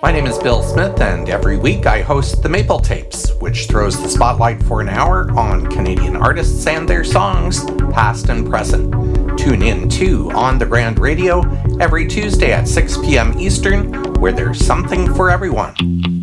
My name is Bill Smith, and every week I host the Maple Tapes, which throws the spotlight for an hour on Canadian artists and their songs, past and present. Tune in to On the Grand Radio every Tuesday at 6 p.m. Eastern, where there's something for everyone.